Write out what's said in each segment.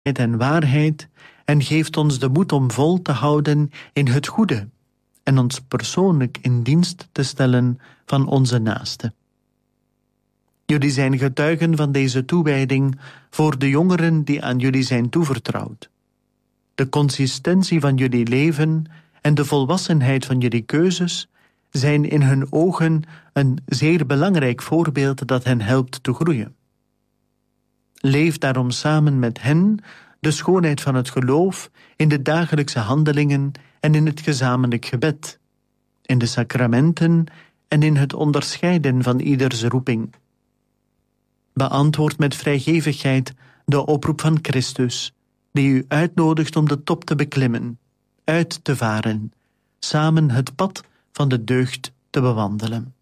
en waarheid en geeft ons de moed om vol te houden in het goede en ons persoonlijk in dienst te stellen van onze naaste. Jullie zijn getuigen van deze toewijding voor de jongeren die aan jullie zijn toevertrouwd. De consistentie van jullie leven en de volwassenheid van jullie keuzes zijn in hun ogen een zeer belangrijk voorbeeld dat hen helpt te groeien. Leef daarom samen met hen de schoonheid van het geloof in de dagelijkse handelingen en in het gezamenlijk gebed, in de sacramenten en in het onderscheiden van ieders roeping. Beantwoord met vrijgevigheid de oproep van Christus, die u uitnodigt om de top te beklimmen, uit te varen, samen het pad van de deugd te bewandelen.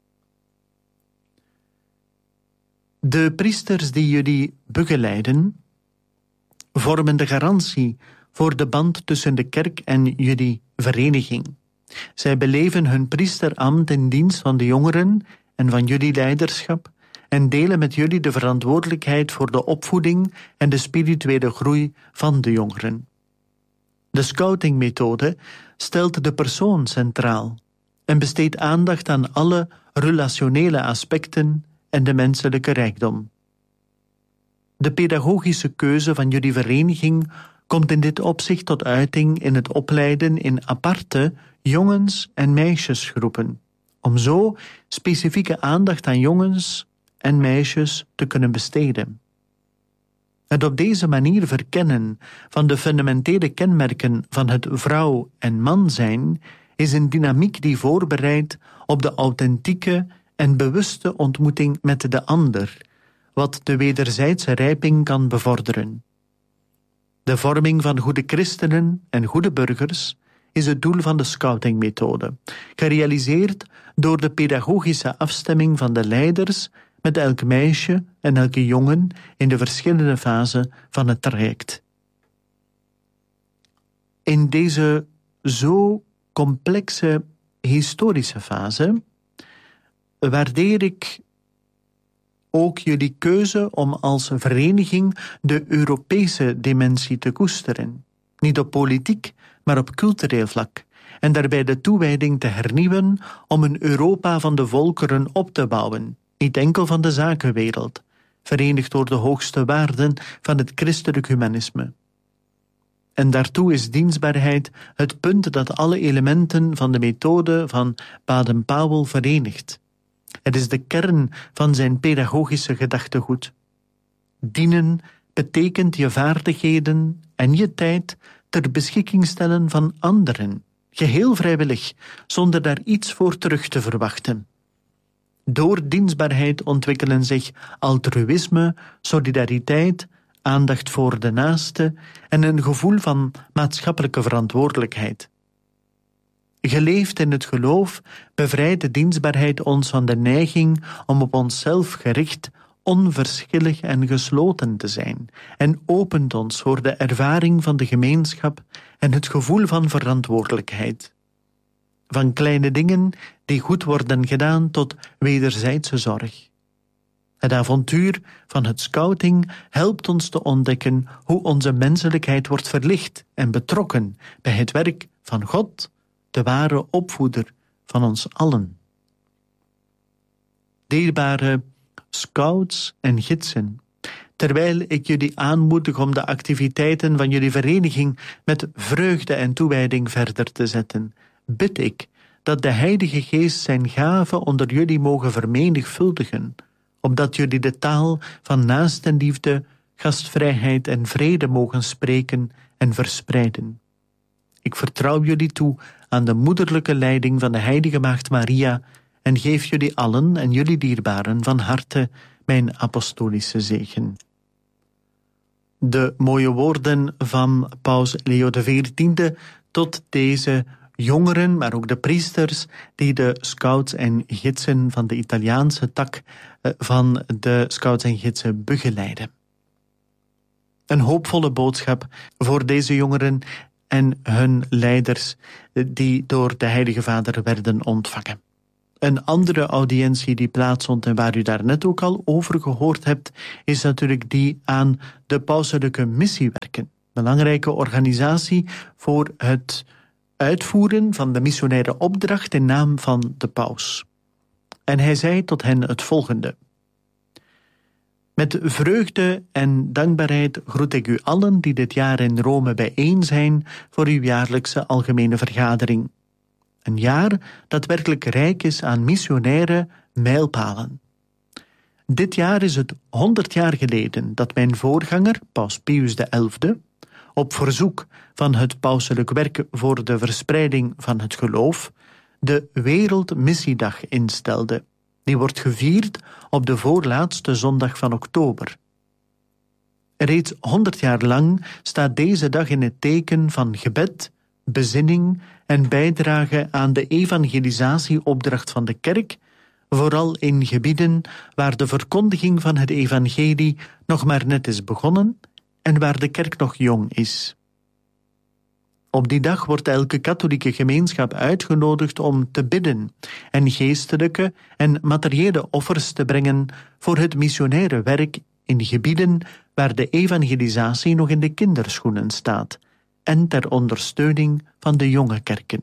De priesters die jullie begeleiden, vormen de garantie voor de band tussen de kerk en jullie vereniging. Zij beleven hun priesterambt in dienst van de jongeren en van jullie leiderschap en delen met jullie de verantwoordelijkheid voor de opvoeding en de spirituele groei van de jongeren. De scoutingmethode stelt de persoon centraal en besteedt aandacht aan alle relationele aspecten en de menselijke rijkdom. De pedagogische keuze van jullie vereniging komt in dit opzicht tot uiting in het opleiden in aparte jongens- en meisjesgroepen, om zo specifieke aandacht aan jongens en meisjes te kunnen besteden. Het op deze manier verkennen van de fundamentele kenmerken van het vrouw en man zijn is een dynamiek die voorbereidt op de authentieke en bewuste ontmoeting met de ander, wat de wederzijdse rijping kan bevorderen. De vorming van goede christenen en goede burgers is het doel van de scoutingmethode, gerealiseerd door de pedagogische afstemming van de leiders met elk meisje en elke jongen in de verschillende fasen van het traject. In deze zo complexe historische fase waardeer ik ook jullie keuze om als vereniging de Europese dimensie te koesteren. Niet op politiek, maar op cultureel vlak. En daarbij de toewijding te hernieuwen om een Europa van de volkeren op te bouwen. Niet enkel van de zakenwereld, verenigd door de hoogste waarden van het christelijk humanisme. En daartoe is dienstbaarheid het punt dat alle elementen van de methode van Baden-Powell verenigt. Het is de kern van zijn pedagogische gedachtegoed. Dienen betekent je vaardigheden en je tijd ter beschikking stellen van anderen, geheel vrijwillig, zonder daar iets voor terug te verwachten. Door dienstbaarheid ontwikkelen zich altruïsme, solidariteit, aandacht voor de naaste en een gevoel van maatschappelijke verantwoordelijkheid. Geleefd in het geloof bevrijdt de dienstbaarheid ons van de neiging om op onszelf gericht, onverschillig en gesloten te zijn en opent ons voor de ervaring van de gemeenschap en het gevoel van verantwoordelijkheid. Van kleine dingen die goed worden gedaan tot wederzijdse zorg. Het avontuur van het scouting helpt ons te ontdekken hoe onze menselijkheid wordt verlicht en betrokken bij het werk van God, de ware opvoeder van ons allen. Dierbare scouts en gidsen, terwijl ik jullie aanmoedig om de activiteiten van jullie vereniging met vreugde en toewijding verder te zetten, bid ik dat de Heilige Geest zijn gaven onder jullie mogen vermenigvuldigen, opdat jullie de taal van naastenliefde, gastvrijheid en vrede mogen spreken en verspreiden. Ik vertrouw jullie toe aan de moederlijke leiding van de Heilige Maagd Maria en geef jullie allen en jullie dierbaren van harte mijn apostolische zegen. De mooie woorden van Paus Leo XIV tot deze jongeren, maar ook de priesters die de scouts en gidsen van de Italiaanse tak van de scouts en gidsen begeleiden. Een hoopvolle boodschap voor deze jongeren en hun leiders die door de Heilige Vader werden ontvangen. Een andere audiëntie die plaatsvond en waar u daarnet ook al over gehoord hebt, is natuurlijk die aan de pauselijke missiewerken. Belangrijke organisatie voor het uitvoeren van de missionaire opdracht in naam van de paus. En hij zei tot hen het volgende: met vreugde en dankbaarheid groet ik u allen die dit jaar in Rome bijeen zijn voor uw jaarlijkse algemene vergadering. Een jaar dat werkelijk rijk is aan missionaire mijlpalen. Dit jaar is het 100 jaar geleden dat mijn voorganger, Paus Pius XI, op verzoek van het pauselijk werk voor de verspreiding van het geloof, de Wereldmissiedag instelde. Die wordt gevierd op de voorlaatste zondag van oktober. Reeds 100 jaar lang staat deze dag in het teken van gebed, bezinning en bijdrage aan de evangelisatieopdracht van de kerk, vooral in gebieden waar de verkondiging van het evangelie nog maar net is begonnen en waar de kerk nog jong is. Op die dag wordt elke katholieke gemeenschap uitgenodigd om te bidden en geestelijke en materiële offers te brengen voor het missionaire werk in gebieden waar de evangelisatie nog in de kinderschoenen staat en ter ondersteuning van de jonge kerken.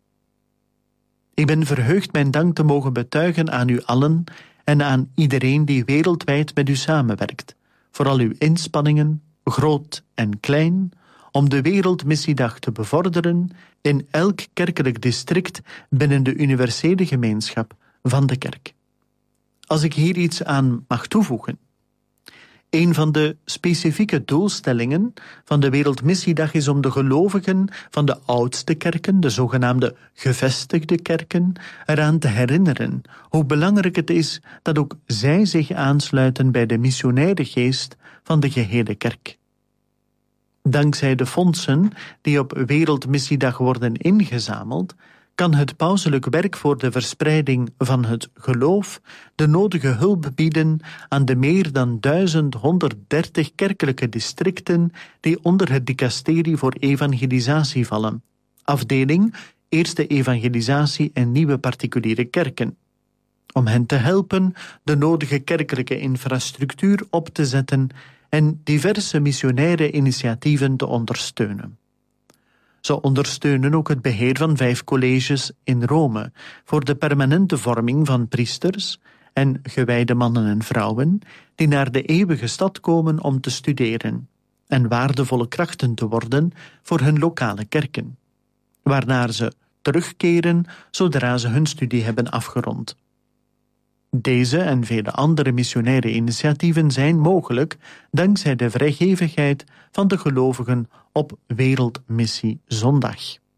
Ik ben verheugd mijn dank te mogen betuigen aan u allen en aan iedereen die wereldwijd met u samenwerkt, voor al uw inspanningen, groot en klein, om de Wereldmissiedag te bevorderen in elk kerkelijk district binnen de universele gemeenschap van de kerk. Als ik hier iets aan mag toevoegen. Een van de specifieke doelstellingen van de Wereldmissiedag is om de gelovigen van de oudste kerken, de zogenaamde gevestigde kerken, eraan te herinneren hoe belangrijk het is dat ook zij zich aansluiten bij de missionaire geest van de gehele kerk. Dankzij de fondsen die op Wereldmissiedag worden ingezameld, kan het pauselijk werk voor de verspreiding van het geloof de nodige hulp bieden aan de meer dan 1130 kerkelijke districten die onder het dicasterie voor evangelisatie vallen. Afdeling Eerste Evangelisatie en Nieuwe Particuliere Kerken. Om hen te helpen de nodige kerkelijke infrastructuur op te zetten en diverse missionaire initiatieven te ondersteunen. Ze ondersteunen ook het beheer van 5 colleges in Rome voor de permanente vorming van priesters en gewijde mannen en vrouwen die naar de eeuwige stad komen om te studeren en waardevolle krachten te worden voor hun lokale kerken, waarnaar ze terugkeren zodra ze hun studie hebben afgerond. Deze en vele andere missionaire initiatieven zijn mogelijk dankzij de vrijgevigheid van de gelovigen op Wereldmissie Zondag.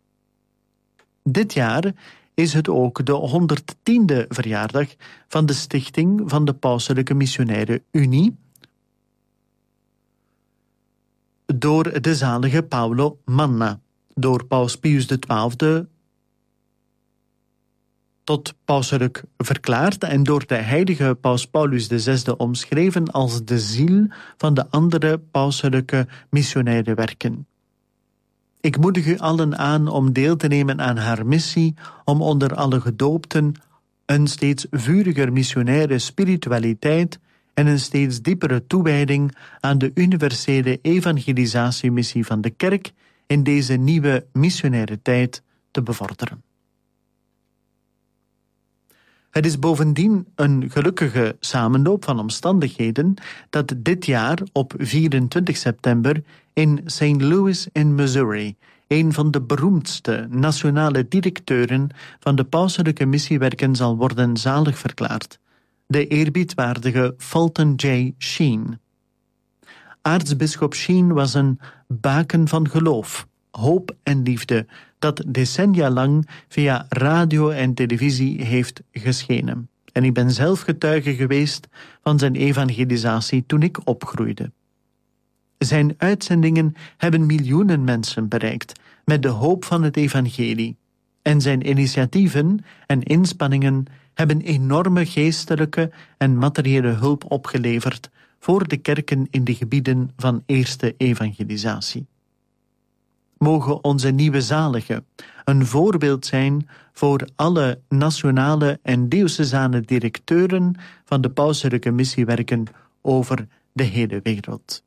Dit jaar is het ook de 110e verjaardag van de stichting van de Pauselijke Missionaire Unie door de zalige Paolo Manna, door Paus Pius XII tot pauselijk verklaard en door de heilige Paus Paulus VI omschreven als de ziel van de andere pauselijke missionaire werken. Ik moedig u allen aan om deel te nemen aan haar missie om onder alle gedoopten een steeds vuriger missionaire spiritualiteit en een steeds diepere toewijding aan de universele evangelisatiemissie van de kerk in deze nieuwe missionaire tijd te bevorderen. Het is bovendien een gelukkige samenloop van omstandigheden dat dit jaar op 24 september in St. Louis in Missouri een van de beroemdste nationale directeuren van de pauselijke missiewerken zal worden zalig verklaard, de eerbiedwaardige Fulton J. Sheen. Aartsbisschop Sheen was een baken van geloof, hoop en liefde dat decennia lang via radio en televisie heeft geschenen. En ik ben zelf getuige geweest van zijn evangelisatie toen ik opgroeide. Zijn uitzendingen hebben miljoenen mensen bereikt met de hoop van het evangelie. En zijn initiatieven en inspanningen hebben enorme geestelijke en materiële hulp opgeleverd voor de kerken in de gebieden van eerste evangelisatie. mogen onze nieuwe zaligen een voorbeeld zijn voor alle nationale en diocesane directeuren van de pauselijke missiewerken over de hele wereld.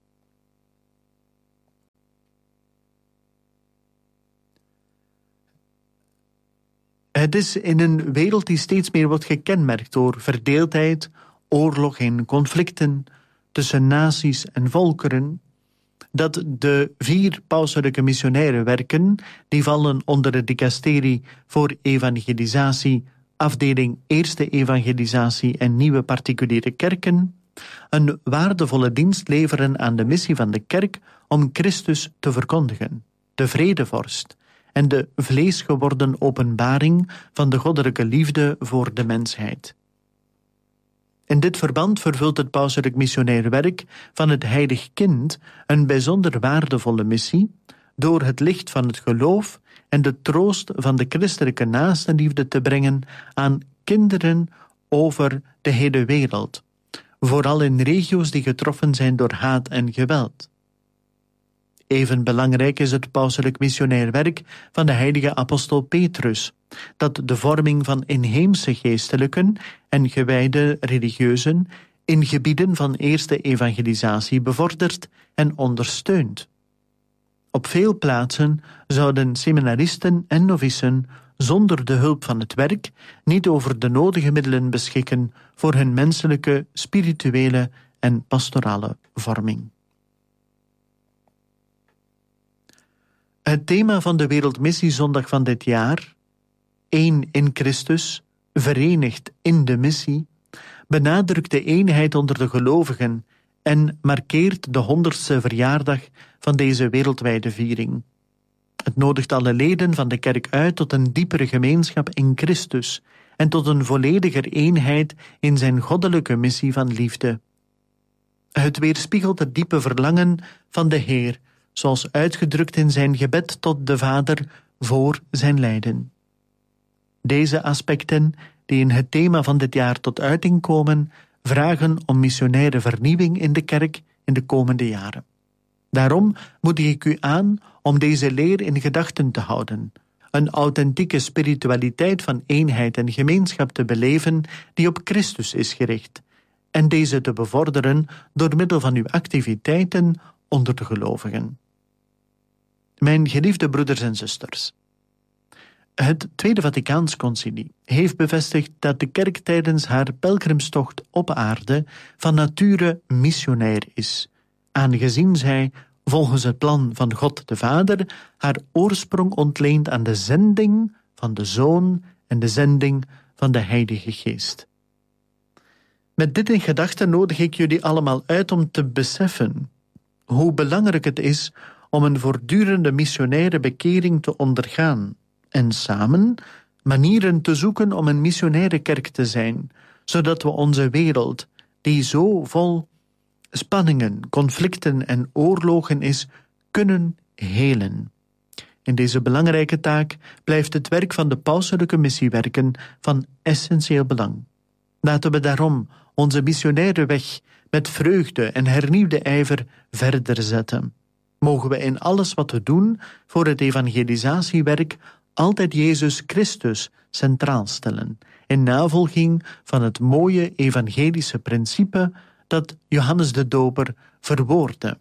Het is in een wereld die steeds meer wordt gekenmerkt door verdeeldheid, oorlog en conflicten tussen naties en volkeren, dat de 4 pauselijke missionaire werken, die vallen onder de dicasterie voor evangelisatie, afdeling Eerste Evangelisatie en Nieuwe Particuliere Kerken, een waardevolle dienst leveren aan de missie van de kerk om Christus te verkondigen, de vredevorst en de vleesgeworden openbaring van de goddelijke liefde voor de mensheid. In dit verband vervult het pauselijk missionair werk van het Heilig Kind een bijzonder waardevolle missie door het licht van het geloof en de troost van de christelijke naastenliefde te brengen aan kinderen over de hele wereld, vooral in regio's die getroffen zijn door haat en geweld. Even belangrijk is het pauselijk missionair werk van de heilige apostel Petrus, dat de vorming van inheemse geestelijken en gewijde religieuzen in gebieden van eerste evangelisatie bevordert en ondersteunt. Op veel plaatsen zouden seminaristen en novicen zonder de hulp van het werk niet over de nodige middelen beschikken voor hun menselijke, spirituele en pastorale vorming. Het thema van de Wereldmissiezondag van dit jaar, 1 in Christus, verenigd in de missie, benadrukt de eenheid onder de gelovigen en markeert de 100ste verjaardag van deze wereldwijde viering. Het nodigt alle leden van de kerk uit tot een diepere gemeenschap in Christus en tot een vollediger eenheid in zijn goddelijke missie van liefde. Het weerspiegelt het diepe verlangen van de Heer, zoals uitgedrukt in zijn gebed tot de Vader voor zijn lijden. Deze aspecten, die in het thema van dit jaar tot uiting komen, vragen om missionaire vernieuwing in de kerk in de komende jaren. Daarom moedig ik u aan om deze leer in gedachten te houden, een authentieke spiritualiteit van eenheid en gemeenschap te beleven die op Christus is gericht, en deze te bevorderen door middel van uw activiteiten onder de gelovigen. Mijn geliefde broeders en zusters, het Tweede Vaticaans Concilie heeft bevestigd dat de kerk tijdens haar pelgrimstocht op aarde van nature missionair is, aangezien zij, volgens het plan van God de Vader, haar oorsprong ontleent aan de zending van de Zoon en de zending van de Heilige Geest. Met dit in gedachten nodig ik jullie allemaal uit om te beseffen hoe belangrijk het is om een voortdurende missionaire bekering te ondergaan en samen manieren te zoeken om een missionaire kerk te zijn, zodat we onze wereld, die zo vol spanningen, conflicten en oorlogen is, kunnen helen. In deze belangrijke taak blijft het werk van de pauselijke missiewerken van essentieel belang. Laten we daarom onze missionaire weg met vreugde en hernieuwde ijver verder zetten. Mogen we in alles wat we doen voor het evangelisatiewerk altijd Jezus Christus centraal stellen, in navolging van het mooie evangelische principe dat Johannes de Doper verwoordde.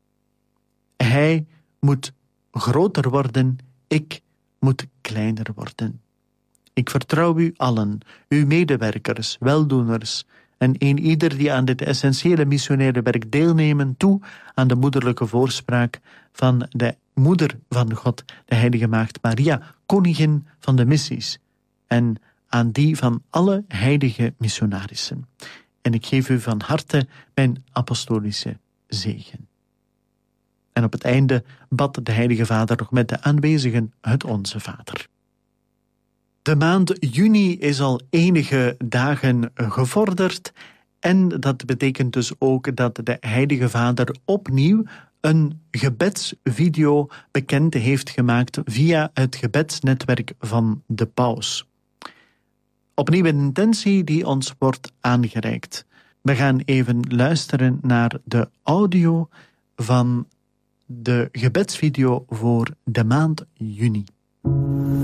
Hij moet groter worden, ik moet kleiner worden. Ik vertrouw u allen, uw medewerkers, weldoeners en ieder die aan dit essentiële missionaire werk deelnemen, toe aan de moederlijke voorspraak van de moeder van God, de heilige maagd Maria, koningin van de missies, en aan die van alle heilige missionarissen. En ik geef u van harte mijn apostolische zegen. En op het einde bad de Heilige Vader nog met de aanwezigen het Onze Vader. De maand juni is al enige dagen gevorderd en dat betekent dus ook dat de Heilige Vader opnieuw een gebedsvideo bekend heeft gemaakt via het gebedsnetwerk van de Paus. Opnieuw een intentie die ons wordt aangereikt. We gaan even luisteren naar de audio van de gebedsvideo voor de maand juni.